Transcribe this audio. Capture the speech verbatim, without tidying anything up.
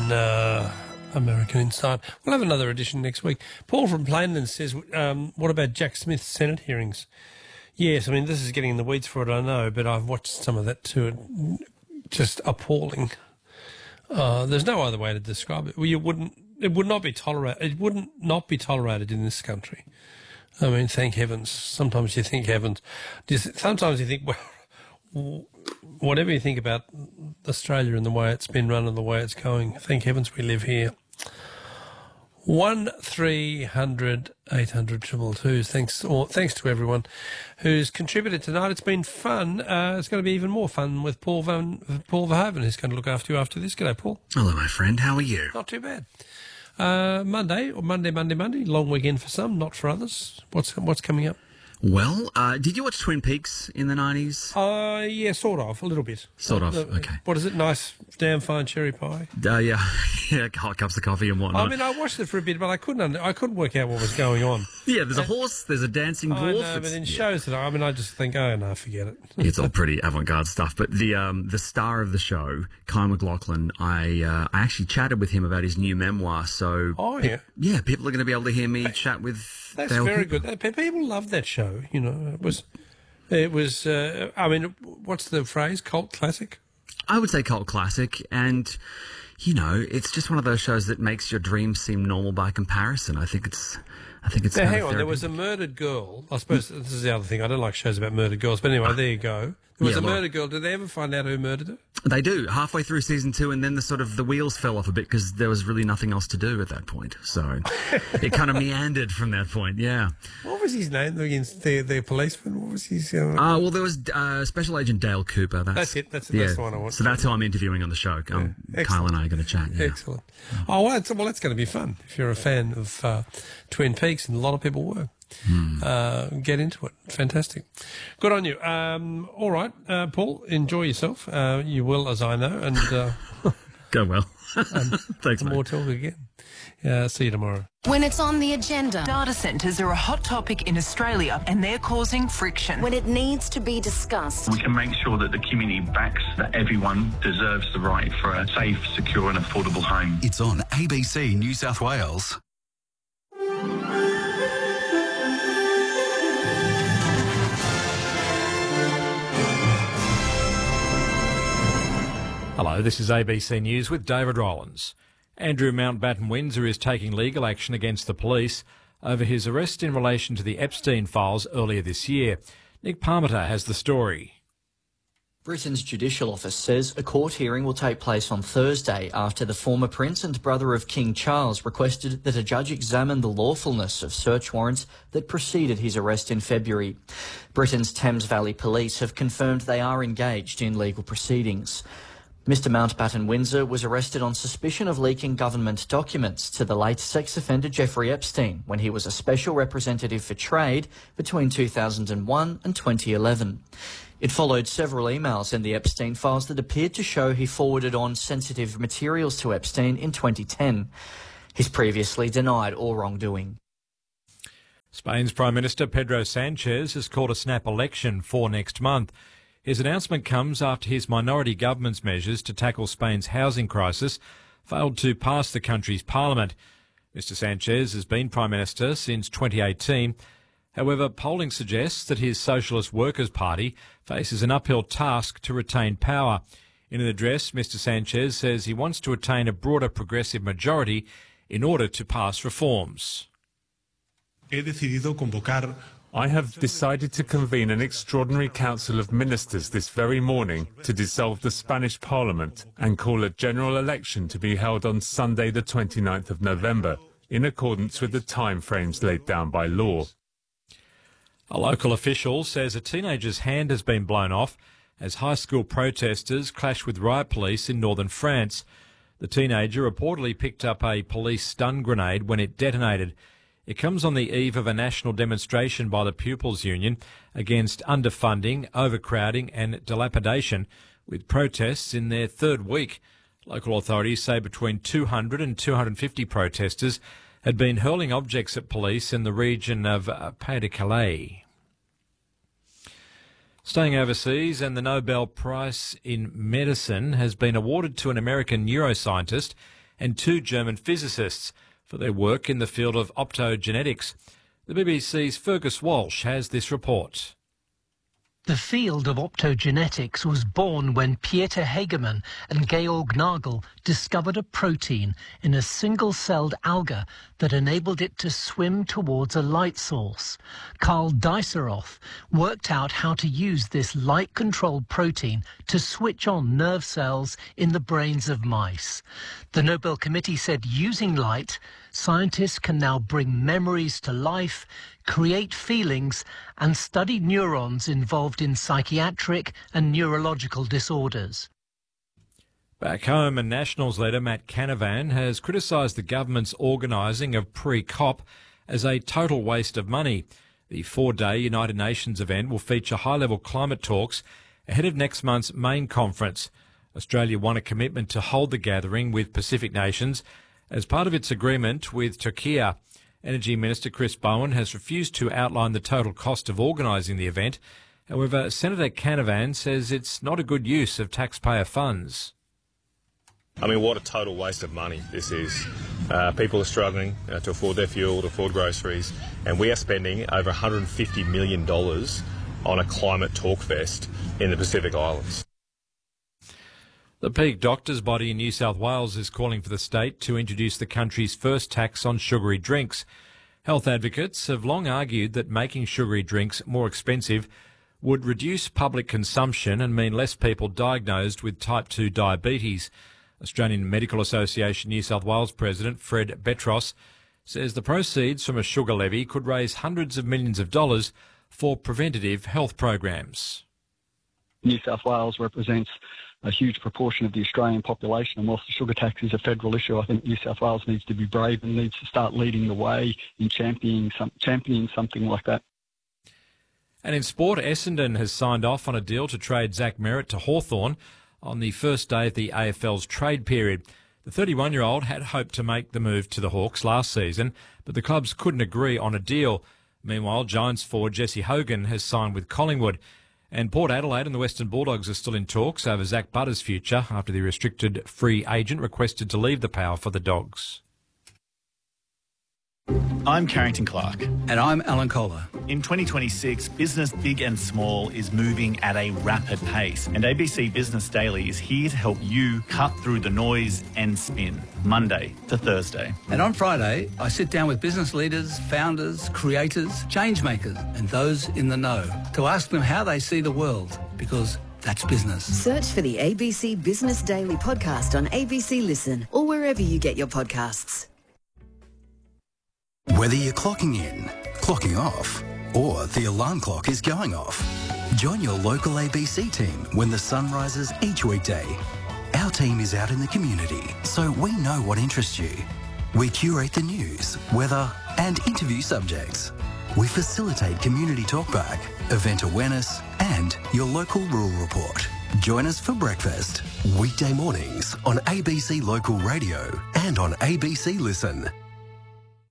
on uh, American Inside. We'll have another edition next week. Paul from Plainland says, um, what about Jack Smith's Senate hearings? Yes, I mean, this is getting in the weeds for it, I know, but I've watched some of that too. Just appalling. Uh, there's no other way to describe it. Well, you wouldn't, it would not be tolerated. It wouldn't not be tolerated in this country. I mean, thank heavens. Sometimes you think heavens. Sometimes you think, well, whatever you think about Australia and the way it's been run and the way it's going, thank heavens we live here. One three hundred eight hundred triple twos. Thanks, or thanks to everyone who's contributed tonight. It's been fun. Uh, it's going to be even more fun with Paul Van Paul Verhoeven, who's going to look after you after this. G'day, Paul. Hello, my friend. How are you? Not too bad. Uh, Monday or Monday, Monday, Monday. Long weekend for some, not for others. What's what's coming up? Well, uh, did you watch Twin Peaks in the nineties? Uh, yeah, sort of, a little bit. Sort of, uh, okay. What is it? Nice, damn fine cherry pie? Uh, yeah, yeah, hot cups of coffee and whatnot. I mean, I watched it for a bit, but I couldn't under, I couldn't work out what was going on. Yeah, there's a horse, there's a dancing dwarf. I know, but in yeah. shows that I mean, I just think, oh, no, forget it. It's all pretty avant-garde stuff. But the um, the star of the show, Kyle MacLachlan, I uh, I actually chatted with him about his new memoir. So oh yeah, yeah, people are going to be able to hear me chat with. That's Dale very Cooper. good. People love that show. You know, it was, it was. Uh, I mean, what's the phrase? Cult classic. I would say cult classic, and you know, it's just one of those shows that makes your dreams seem normal by comparison. I think it's. I think it's. Now, kind hang of on, there was a murdered girl. I suppose this is the other thing. I don't like shows about murdered girls, but anyway, there you go. There was Yeah, a well- murdered girl. Did they ever find out who murdered her? They do halfway through season two, and then the sort of the wheels fell off a bit because there was really nothing else to do at that point. So it kind of meandered from that point. Yeah. What was his name against the the policeman? What was his? Uh, Uh, well, there was uh, Special Agent Dale Cooper. That's, That's it. That's- yeah. that's the one I want. So that's who I'm interviewing on the show. Um, Yeah. Kyle Excellent. and I are going to chat. Yeah. Excellent. Oh, well, that's, well, that's going to be fun if you're a fan of uh, Twin Peaks, and a lot of people were. Hmm. Uh, get into it. Fantastic. Good on you. Um, all right, uh, Paul, enjoy yourself. Uh, you will, as I know, and uh, Go well. Thanks, mate. more talk again. Uh, see you tomorrow. When it's on the agenda, Data centres are a hot topic in Australia and they're causing friction. when it needs to be discussed, We can make sure that the community backs that everyone deserves the right for a safe, secure and affordable home. It's on A B C New South Wales. Hello, this is A B C News with David Rollins. Andrew Mountbatten Windsor is taking legal action against the police over his arrest in relation to the Epstein files earlier this year. Nick Parmenter has the story. Britain's Judicial Office says a court hearing will take place on Thursday after the former Prince and brother of King Charles requested that a judge examine the lawfulness of search warrants that preceded his arrest in February. Britain's Thames Valley Police have confirmed they are engaged in legal proceedings. Mister Mountbatten Windsor was arrested on suspicion of leaking government documents to the late sex offender Jeffrey Epstein when he was a special representative for trade between two thousand one and twenty eleven. It followed several emails in the Epstein files that appeared to show he forwarded on sensitive materials to Epstein in twenty ten. He's previously denied all wrongdoing. Spain's Prime Minister Pedro Sanchez has called a snap election for next month. His announcement comes after his minority government's measures to tackle Spain's housing crisis failed to pass the country's parliament. Mister Sanchez has been Prime Minister since twenty eighteen. However, polling suggests that his Socialist Workers' Party faces an uphill task to retain power. In an address, Mister Sanchez says he wants to attain a broader progressive majority in order to pass reforms. He decidido convocar I have decided to convene an extraordinary council of ministers this very morning to dissolve the Spanish Parliament and call a general election to be held on Sunday the twenty-ninth of November, in accordance with the timeframes laid down by law. A local official says a teenager's hand has been blown off as high school protesters clash with riot police in northern France. The teenager reportedly picked up a police stun grenade when it detonated. It comes on the eve of a national demonstration by the Pupils Union against underfunding, overcrowding and dilapidation, with protests in their third week. Local authorities say between two hundred and two hundred fifty protesters had been hurling objects at police in the region of uh, Pas-de-Calais. Staying overseas, and the Nobel Prize in Medicine has been awarded to an American neuroscientist and two German physicists for their work in the field of optogenetics. The B B C's Fergus Walsh has this report. The field of optogenetics was born when Pieter Hagemann and Georg Nagel discovered a protein in a single-celled alga that enabled it to swim towards a light source. Karl Diceroth worked out how to use this light-controlled protein to switch on nerve cells in the brains of mice. The Nobel Committee said using light, scientists can now bring memories to life, create feelings, and study neurons involved in psychiatric and neurological disorders. Back home, a Nationals leader, Matt Canavan, has criticised the government's organising of pre-COP as a total waste of money. The four-day United Nations event will feature high-level climate talks ahead of next month's main conference. Australia won a commitment to hold the gathering with Pacific nations as part of its agreement with Turkey. Energy Minister Chris Bowen has refused to outline the total cost of organising the event. However, Senator Canavan says it's not a good use of taxpayer funds. I mean, what a total waste of money this is. Uh, people are struggling uh, to afford their fuel, to afford groceries, and we are spending over one hundred fifty million dollars on a climate talk fest in the Pacific Islands. The peak doctors' body in New South Wales is calling for the state to introduce the country's first tax on sugary drinks. Health advocates have long argued that making sugary drinks more expensive would reduce public consumption and mean less people diagnosed with type two diabetes. Australian Medical Association New South Wales President Fred Betros says the proceeds from a sugar levy could raise hundreds of millions of dollars for preventative health programs. New South Wales represents a huge proportion of the Australian population, and whilst the sugar tax is a federal issue, I think New South Wales needs to be brave and needs to start leading the way in championing, some, championing something like that. And in sport, Essendon has signed off on a deal to trade Zach Merrett to Hawthorn on the first day of the A F L's trade period. The thirty-one-year-old had hoped to make the move to the Hawks last season, but the clubs couldn't agree on a deal. Meanwhile, Giants forward Jesse Hogan has signed with Collingwood. And Port Adelaide and the Western Bulldogs are still in talks over Zach Butter's future after the restricted free agent requested to leave the power for the Dogs. I'm Carrington Clark. And I'm Alan Kohler. In twenty twenty-six, business big and small is moving at a rapid pace, and A B C Business Daily is here to help you cut through the noise and spin, Monday to Thursday. And on Friday, I sit down with business leaders, founders, creators, change makers, and those in the know to ask them how they see the world, because that's business. Search for the A B C Business Daily podcast on A B C Listen or wherever you get your podcasts. Whether you're clocking in, clocking off, or the alarm clock is going off, join your local A B C team when the sun rises each weekday. Our team is out in the community, so we know what interests you. We curate the news, weather, and interview subjects. We facilitate community talkback, event awareness, and your local rural report. Join us for breakfast, weekday mornings on A B C Local Radio and on A B C Listen.